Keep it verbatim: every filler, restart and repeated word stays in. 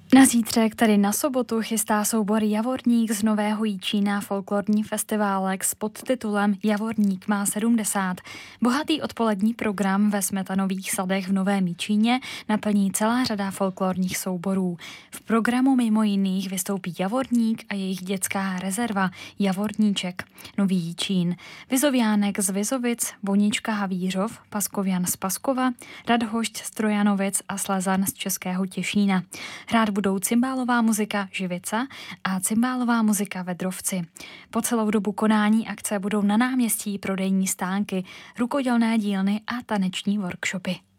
Na zítřek, tedy na sobotu, chystá soubor Javorník z Nového Jičína folklorní festiválek s podtitulem Javorník má sedmdesát. Bohatý odpolední program ve Smetanových sadech v Novém Jičíně naplní celá řada folklorních souborů. V programu mimo jiných vystoupí Javorník a jejich dětská rezerva Javorníček, Nový Jičín, Vizoviánek z Vizovic, Bonička Havířov, Paskovian z Paskova, Radhošť z Trojanovic a Slezan z Českého Těšína. Hrát budou cymbálová muzika Živica a cymbálová muzika Vedrovci. Po celou dobu konání akce budou na náměstí prodejní stánky, rukodělné dílny a taneční workshopy.